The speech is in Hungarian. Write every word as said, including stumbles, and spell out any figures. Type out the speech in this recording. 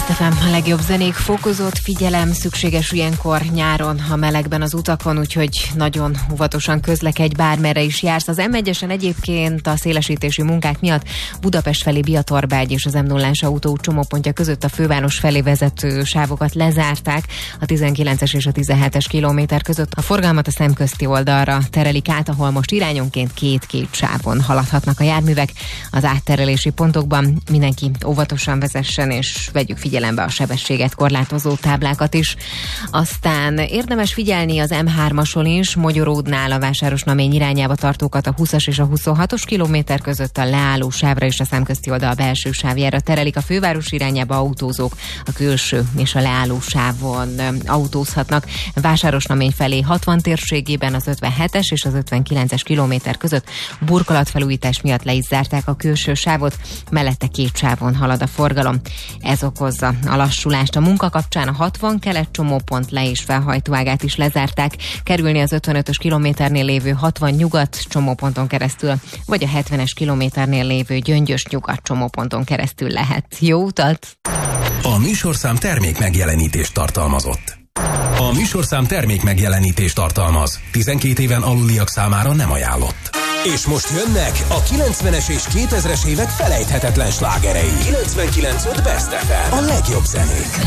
Best ef em, a legjobb zenék, fokozott figyelem szükséges ilyenkor nyáron a melegben az utakon, úgyhogy nagyon óvatosan közlekedj, bármerre is jársz. Az em egyesen egyébként a szélesítési munkák miatt Budapest felé Biatorbágy és az em nullás autó csomópontja között a főváros felé vezető sávokat lezárták. A tizenkilences és a tizenhetes kilométer között a forgalmat a szemközti oldalra terelik át, ahol most irányonként két-két sávon haladhatnak a járművek. Az átterelési pontokban mindenki óvatosan vezessen, és vegyük figyelembe a sebességet korlátozó táblákat is. Aztán érdemes figyelni az em hármason is, Mogyoródnál a Vásárosnamény irányába tartókat a húszas és a huszonhatos kilométer között a leálló sávra és a szemközti oldal belső sávjára terelik. A főváros irányába autózók a külső és a leálló sávon autózhatnak. Vásárosnamény felé hatvan térségében az ötvenhetes és az ötvenkilences kilométer között burkolatfelújítás miatt le is zárták a külső sávot, mellette két sávon halad a forgalom. Ez okozza a lassulást. A munka kapcsán a hatvan kelet csomópont le- és felhajtóágát is lezárták. Kerülni az ötvenötös kilométernél lévő hatvan nyugat csomóponton keresztül, vagy a hetvenes kilométernél lévő Gyöngyös nyugat csomóponton keresztül lehet. Jó utat! A műsorszám termék megjelenítést tartalmazott. A műsorszám termék megjelenítést tartalmaz. tizenkét éven aluliak számára nem ajánlott. És most jönnek a kilencvenes és kétezres évek felejthetetlen slágerei. kilencvenkilenc öt Best ef em. A legjobb zenék.